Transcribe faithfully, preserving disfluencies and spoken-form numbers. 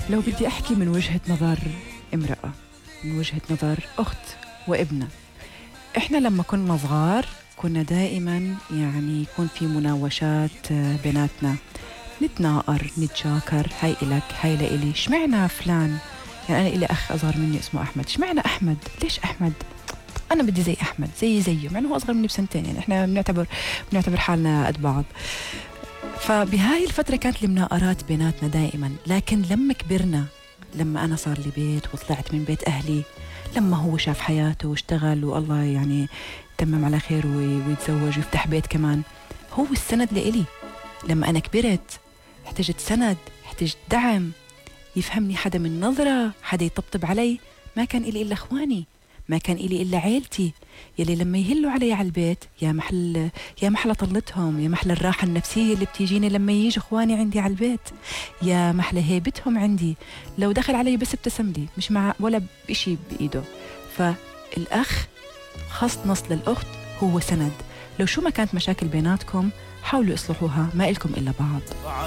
لو بدي أحكي من وجهة نظر امرأة، من وجهة نظر أخت وابنة، إحنا لما كنا صغار كنا دائما يعني يكون في مناوشات بيناتنا، نتناقر نتشاكر، هاي إلك هاي لإلي، شمعنا فلان، يعني أنا إلي أخ أصغر مني اسمه أحمد، شمعنا أحمد، ليش أحمد؟ أنا بدي زي أحمد، زي زيه، مع أنه هو أصغر مني بسنتين، يعني إحنا بنعتبر بنعتبر حالنا قد بعض. فبهاي الفترة كانت المناقرات بيناتنا دائما، لكن لما كبرنا، لما أنا صار لي بيت وطلعت من بيت أهلي، لما هو شاف حياته واشتغل والله يعني تمم على خير ويتزوج ويفتح بيت كمان، هو السند لإلي. لما أنا كبرت احتجت سند، احتجت دعم، يفهمني حدا من نظرة، حدا يطبطب علي، ما كان إلي إلا إخواني، ما كان إلي إلا عيلتي، يلي لما يهلوا علي على البيت يا محل يا محلى طلتهم، يا محلى الراحة النفسية اللي بتيجيني لما يجي إخواني عندي على البيت، يا محلى هيبتهم عندي، لو دخل علي بس ابتسم لي مش مع ولا بإشي بإيده. فالأخ خاص نص للأخت هو سند، لو شو ما كانت مشاكل بيناتكم حاولوا اصلحوها، ما إلكم إلا بعض.